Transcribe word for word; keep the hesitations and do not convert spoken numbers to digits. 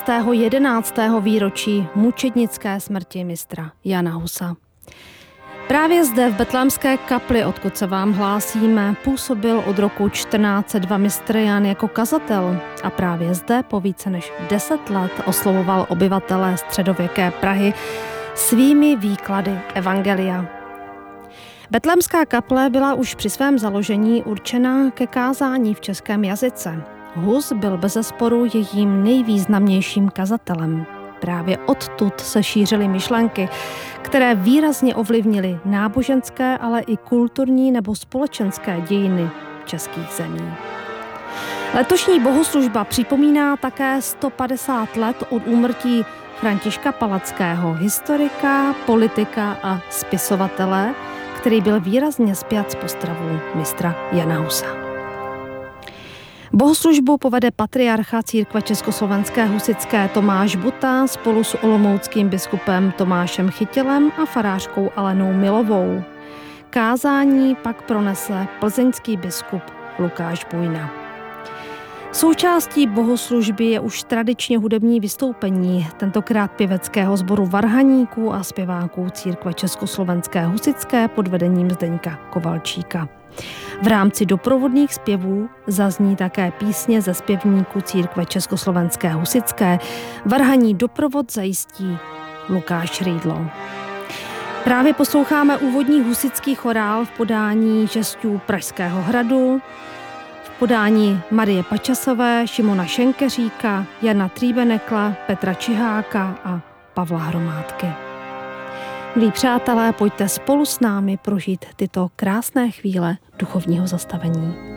dvacátého jedenáctého výročí mučednické smrti mistra Jana Husa. Právě zde v Betlémské kapli, odkud se vám hlásíme, působil od roku čtrnáct set dva mistr Jan jako kazatel a právě zde po více než deset let oslovoval obyvatele středověké Prahy svými výklady evangelia. Betlémská kaple byla už při svém založení určena ke kázání v českém jazyce. Hus byl bezesporu jejím nejvýznamnějším kazatelem. Právě odtud se šířily myšlenky, které výrazně ovlivnily náboženské, ale i kulturní nebo společenské dějiny českých zemí. Letošní bohoslužba připomíná také sto padesát let od úmrtí Františka Palackého, historika, politika a spisovatele, který byl výrazně spjat s postavou mistra Jana Husa. Bohoslužbu povede patriarcha církve československé husitské Tomáš Buta spolu s olomouckým biskupem Tomášem Chytilem a farářkou Alenou Milovou. Kázání pak pronese plzeňský biskup Lukáš Bujna. Součástí bohoslužby je už tradičně hudební vystoupení, tentokrát pěveckého sboru varhaníků a zpěváků církve československé husitské pod vedením Zdeňka Kovalčíka. V rámci doprovodných zpěvů zazní také písně ze zpěvníků církve československé husitské. Varhaní doprovod zajistí Lukáš Rýdlo. Právě posloucháme úvodní husitský chorál v podání žestů Pražského hradu, v podání Marie Pačasové, Šimona Šenkeříka, Jana Trýbenekla, Petra Čiháka a Pavla Hromádky. Milí přátelé, pojďte spolu s námi prožít tyto krásné chvíle duchovního zastavení.